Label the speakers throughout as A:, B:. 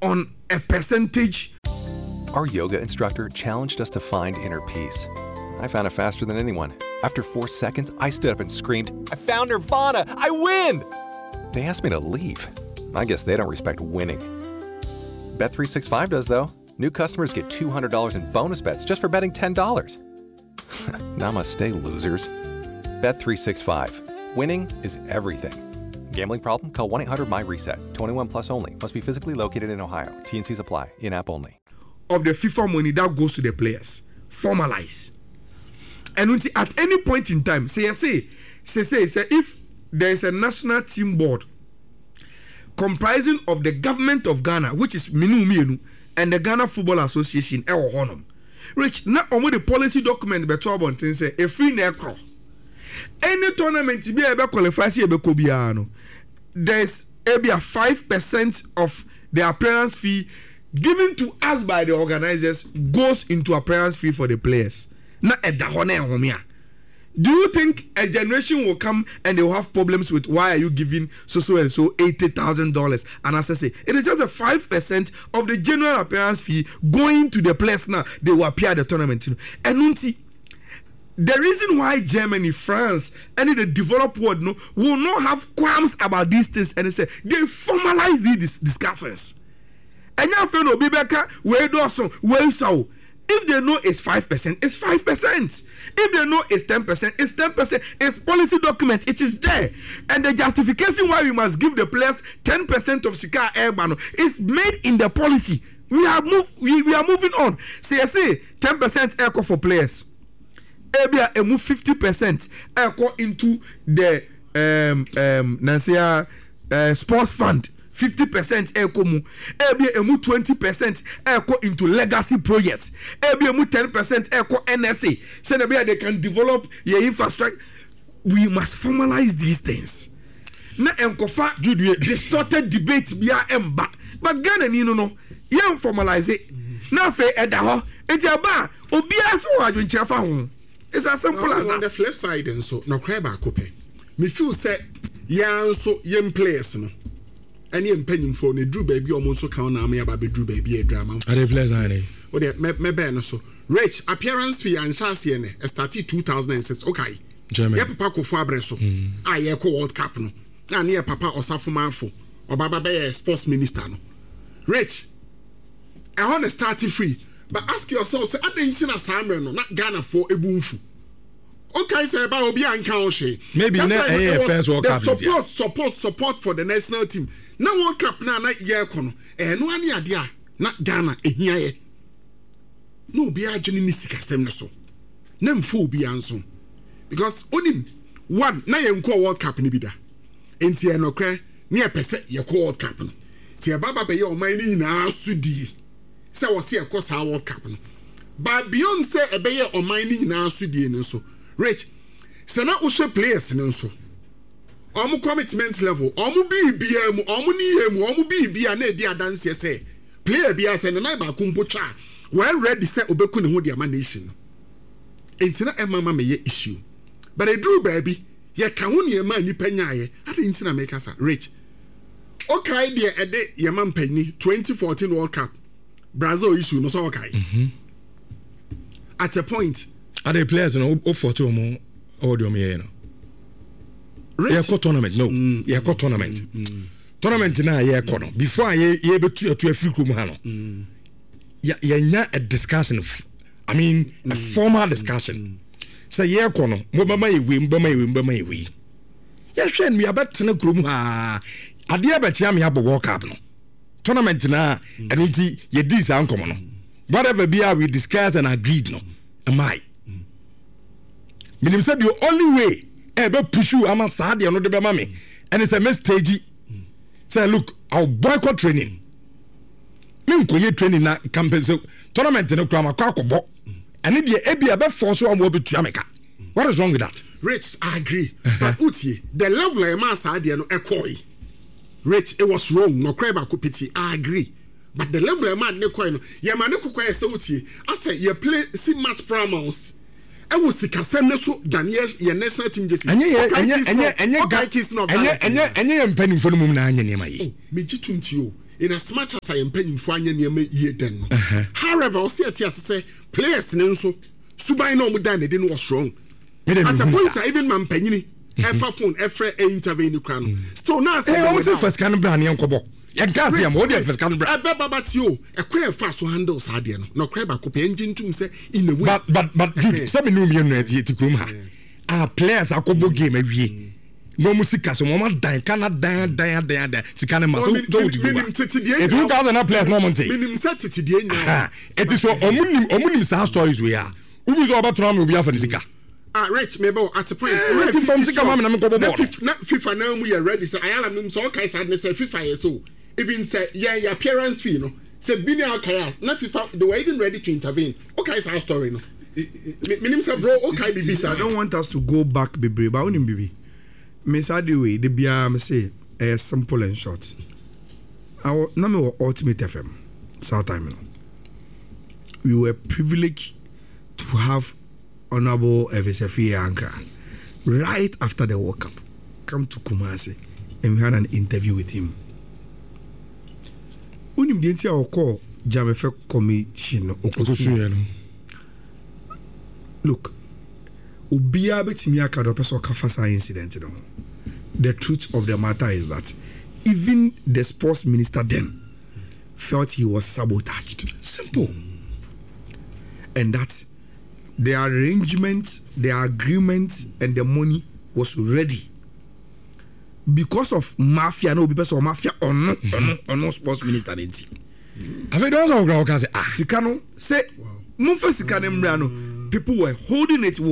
A: on a percentage.
B: Our yoga instructor challenged us to find inner peace. I found it faster than anyone. After 4 seconds, I stood up and screamed, "I found Nirvana! I win!" They asked me to leave. I guess they don't respect winning. Bet365 does, though. New customers get $200 in bonus bets just for betting $10. Namaste, losers. Bet365. Winning is everything. Gambling problem? Call 1-800-MY-RESET. 21 plus only. Must be physically located in Ohio. T&Cs apply. In-app only.
A: Of the FIFA money that goes to the players. Formalize. And at any point in time, say if there is a national team board comprising of the government of Ghana, which is Minu, and the Ghana Football Association, Rich, now on the policy document, but say a free necro. Any tournament to be able to qualify, there's maybe a 5% of the appearance fee given to us by the organizers goes into appearance fee for the players. Not at the honor. Do you think a generation will come and they will have problems with why are you giving so and so $80,000? And as I say, it is just a 5% of the general appearance fee going to the players now. They will appear at the tournament. And the reason why Germany, France, and the developed world will not have qualms about these things, and they say they formalize these discussions. And now, if they know it's 5%, it's 5%. If they know it's 10%, it's 10%. It's policy document, it is there. And the justification why we must give the players 10% of Sika Airbano is made in the policy. We are moving on. So I say 10% airco for players. Ebia emu 50% airco into the sports fund. 50% ECOMU, EBM 20% ECO into legacy projects, EBM 10% ECO NSA. So they can develop your infrastructure. We must formalize these things. Na enkofa distorted debate biya emba. But Ghana ni no yen formalize it. Na fe edaho enti aba obia so adwenche fa ho. It's as simple as that.
C: On the flip side and so no cry back up. Me feel say yan so yen players no. Any impending for the Drew baby almost so count na me about Drew baby a drama.
D: Are they pleasant?
C: Oh, they me so. Rich appearance fee and chassis started 2006. Okay.
D: German.
C: Yeah, papa ko for abreso. Ah, yeah, ko World Cup no. Na near papa Osafo Manfo. Or baba be sports minister no. Rich. I want to start free. But ask yourself, say at the internet summer no, not Ghana for ebunfu. Okay, say about obi anka she.
D: Maybe na first World Cup.
C: Support for the national team. Na World Cup na year kono no ani ade a na Ghana ehia ye no obi adwene ni sika sem ne so na mfo obi anso because onim one na ye nko World Cup ni bida enti e no kre na ye pese ye ko World Cup no ti e baba be ye o man ni nyina asudie se wo se e ko sa World Cup no but beyond say e be ye o man ni nyina asudie no so Rich se na wo hwe players no so omu commitment level omu bibia mu omu niye mu omu bibia na edi adanse say player bia say na ba kumpo cha when ready say obeku ne ho dia nation entina emama me ye issue but e drew baby ye ka ho ne ma nipa nyaaye ade entina make asa Rich okay dia ede ye ma mpani 2014 World Cup Brazil issue no so okay at a point
D: ade players no o photo mo o de o me no yeah, tournament no yeah, tournament tournament na yeah, no before ye betu to free room ha no yeah, a discussion I mean a formal discussion say yeah, no mo ba mai we yeah, hwen me abetena krom ha ade abetia me abo World Cup no tournament na enunti ye dis ankomo no whatever be we discuss and agreed no am I meaning said the only way ebe pushu ama saade no de be ma me and it's a message say look I'll boycott training me nkoye training na campaign so tournament no kwa akọbọ and the ebia be force am obetu ameka what is wrong with that
C: Rich I agree but utie the level e ma saade no ekoi Rich it was wrong no cry ba ko pity I agree but the level e ma ne koi no ye ma ne kokoi say utie I say you play see match promos I was sick asem ne so Daniel your national team just
D: enye penny for mum na anya ne ma yi
C: me gitunti o in as much as I am paying for any year then. However, I'll see say players Nenso Subai no Mudan didn't was wrong. At a point, even man penny, ever phone, ever intervene crown. Still now, say, I was the first kind of brand young Kobo. You can't see what the first kind of brand. But you, a queer fast who handles Hardian, no crab, a copy engine to say in the way. But, Judy, some new millionaire to Krumha. Our players are Kobo game every year. No musica, so mama die, cannot die. She can't matter. Don't you? It will gather a player Normandy. Minim set it today. It is so omunim stories we are. Who is about to know we have for the car? Rich, maybe at a point. From Sika Mamma, I'm going to FIFA now we are ready. So I am so okay, sadness, FIFA years old. Even say, yeah, your appearance fee, no. Say, Bini Alkaya, not FIFA, they were even ready to intervene. Okay, it's our story, no. Minim say, bro, okay, Bibi,
A: I don't want us to go back, Bibi, but only Bibi. Miss Adiwe, the BM say a simple and short. Our number Ultimate FM, South Time. We were privileged to have Honorable Evisefi Anka right after the World Cup come to Kumasi and we had an interview with him. Unim dienti a oko Jamefe Commission Okosu. Look. Ubia betimi aka do person kafasa incident no. The truth of the matter is that even the sports minister then felt he was sabotaged. Simple. And that the arrangement, the agreement, and the money was ready. Because of mafia, no because of mafia or no sports minister. I don't know how Sikano say Mumfa Sikano Mbrano. People were holding it.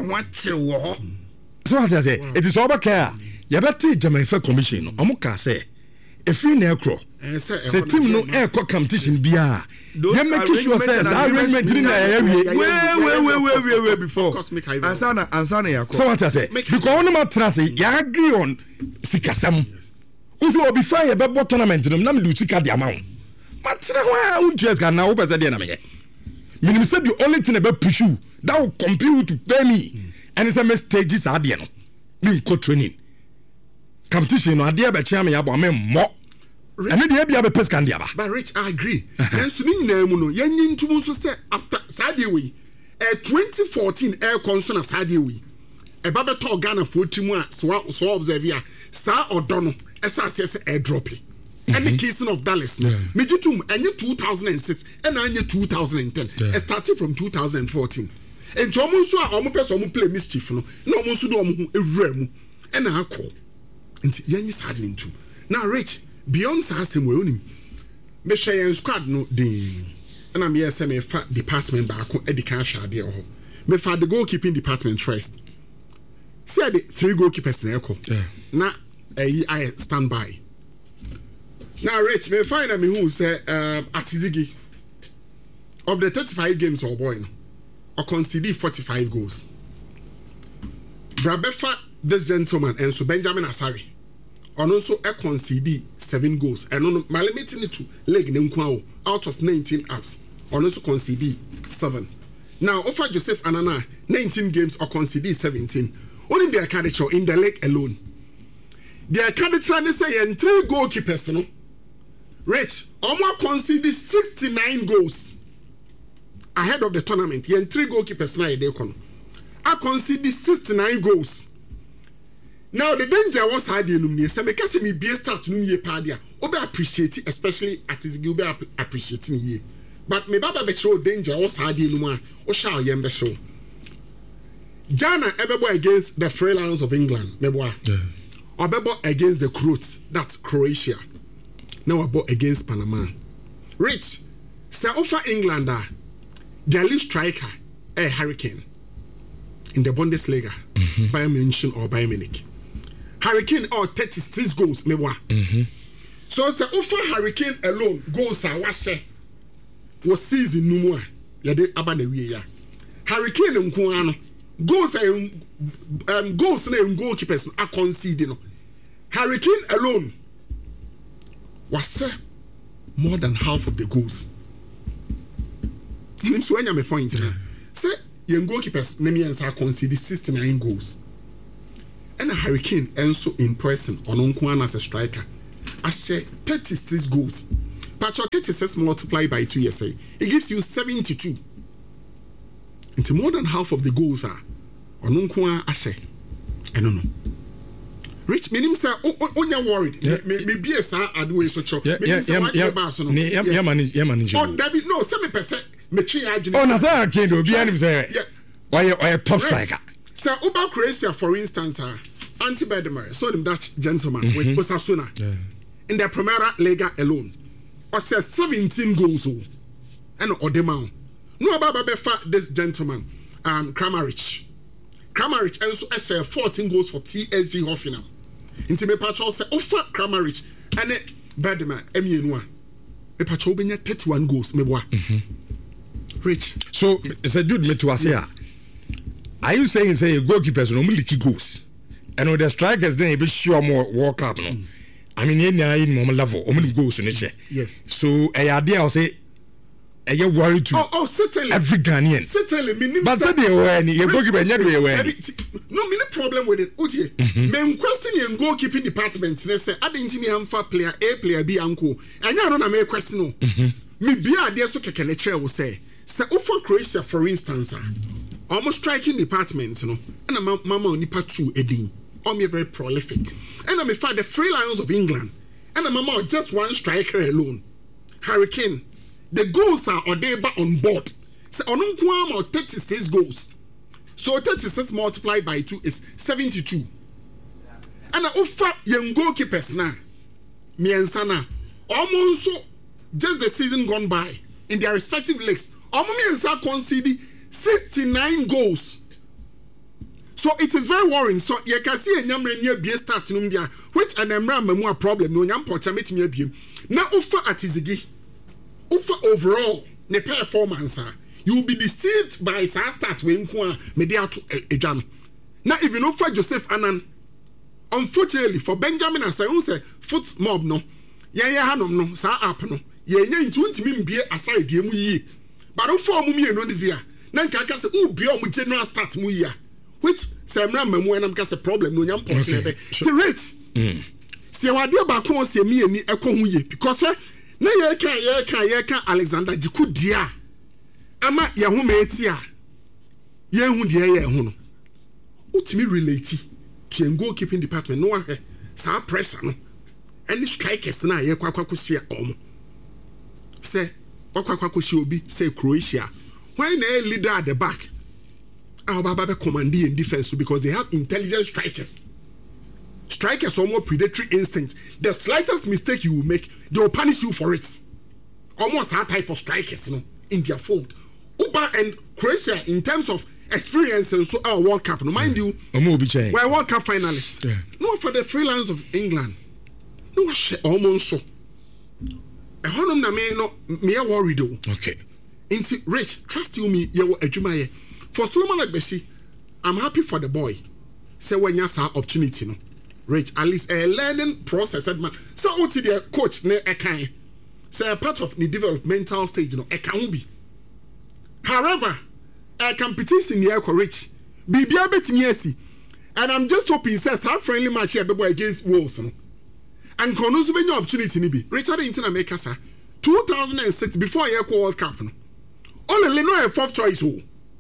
A: So I say, it is over care. You better Jamaica Commission. Amuka say, a free necro. Say, team no air competition. Bia. You make sure says, I arrangement in the area. Where before. Ansana. So what I say, because on my transit, you agree on Sikasam. Who will be fire about tournament to them, not do Sika the amount. But why would you just now open the dynamic? Meaning, said the only thing about Pichu that will compute to pay me. And it's a mistake, is Adiano. Being co training. Competition, I dear, but Chammy, about me more. And then you have a pescandia.
C: But Rich, I agree. And Swing Namuno, Yanin to say after Sadiwi, a 2014 air concern of Sadiwi, a Baba Tall Ghana 41, so observe Sa O'Donnell, SRCS airdropping. And the case of Dallas, Mijitum, and you 2006, and I 2010, starting from 2014. And Jomonso are almost person who play mischief, no one should do a realm, and I call. And Yan is hardening too. Now, Rich, beyond Sassam William, Meshay and Squad no ding. And I'm yes, I'm a fat department back at the cash idea. Me for the goalkeeping department first. See, the 3 goalkeepers in Echo. Now, I stand by. Now, Rich, may find me who say Atizigi of the 35 games or boy or concede 45 goals. Brabefa, this gentleman, and so Benjamin Asari, and also a concede 7 goals. And on my limiting it to leg Nemkwao out of 19 apps, and also concede 7. Now, offer Joseph Anana 19 games or concede 17. Only their caricature in the leg alone. Their caricature say and 3 goalkeepers, no. Rich, Omar conceded 69 goals ahead of the tournament. He had 3 goalkeepers now. I conceded 69 goals. Now the danger was hard in me. So because me be start to me padia, obe appreciate it, especially at his gilbe appreciating ye. But me baba be show danger was hard in me. O shall yembe show. Ghana ebebo against the Free Lions of England. Meboa. Obebo against the Croats. That's Croatia. Now about against Panama. Rich, say offer England their lead striker a Hurricane in the Bundesliga, Bayern Munich or Bayern Munich. Hurricane or 36 goals, mewa. So say offer Hurricane alone goals are was season no more. Yade abane ya. Hurricane nko goals goals na goalkeepers are conceding. Hurricane alone was more than half of the goals. And so when you point, say young goalkeepers Namians are conceded 69 goals. And a Hurricane also in person on Unkuan as a striker I say 36 goals. But your 36 multiplied by 2 years, it gives you 72. Into more than half of the goals are on Unkwa Ashe. I don't know. Rich, meaning sir, you're worried. Maybe a sir, I do a such a
D: no,
C: David, no, 7%.
D: Oh, Nazar can't do him say, why a top striker.
C: Sir, about Croatia, for instance, Anti Bedemar, so them Dutch gentleman with Osasuna in the Primera Liga alone, or says 17 goals, and Odemao. No about this gentleman, Kramaric, and so I say 14 goals for TSG Hoffenheim. Into me patrol say, offer Kramaric, and it Bedemar, Emienwa. The patrol been 31 goals, me boy. Rich.
D: So it's a good me to us here. Are you saying goalkeepers normally kick goals? And with the strikers then be sure more World Cup no. I mean in normal level, goals in the
C: yes.
D: So a idea I'll say you worried to
C: certainly
D: every Ghanaian.
C: Certainly,
D: but said you were any goalkeeper no
C: many problem with it. Utie. Men question in goalkeeping department, they say I didn't for player A, player B, uncle. And you don't make question. Me be idea so can will say for Croatia, for instance, almost striking departments, and mama only part 2 Eddie. Me very prolific. And I'm find the Free Lions of England. And I'm mama just one striker alone. Hurricane. The goals are on board. So on 36 goals. So 36 multiplied by 2 is 72. And I offer young goalkeepers now. Me and Sana. Almost just the season gone by in their respective leagues. Almost me and Sana conceded 69 goals. So it is very worrying. So you can see a number near be starting there, which an more problem. No, yam porta meet me be. Now offer at Izigi. Offer overall the performance. You will be deceived by start when media to a jam. Now even offer Joseph Annan. Unfortunately for Benjamin as I say foot mob no. Hanum no sa up no. Into me be aside the ye. But offer me no dia. Nanka say be general start mu ya. Which Samra Memo and I'm a problem no yam point. So rich. See what dear back on see me and Ecomuye because na ye can Alexander Jiku dia. Ama Yahume etia. Ye hu dia ye hu no. Utimi relate to en goalkeeping department no one sa pressure no. Any strikers na ye kwakwakosia omo. Say kwakwakosia obi say Croatia. When a leader at the back our Baba commanding in defense because they have intelligent strikers. Strikers are more predatory instinct. The slightest mistake you will make, they will punish you for it. Almost that type of strikers, in their fold. Uber and Croatia, in terms of experience and so our World Cup, no mind you, we're World Cup finalists. Yeah. No for the Free Lions of England. No almost so. I heard them me worried though.
D: Okay.
C: Into Rich, trust you me, you a Jumaye. For Solomon Agbeshi, I'm happy for the boy. Say when you have opportunity, no, Rich, at least a learning process. So what did the coach ne ekan? Say a part of the developmental stage, no, ekan be. However, a competition here for Rich, be betting and I'm just hoping says how friendly match here boy against Wolves, no, and Konusu be your opportunity ni be. Richard Interna make us 2006 before your World Cup, no. Only no 4th choice.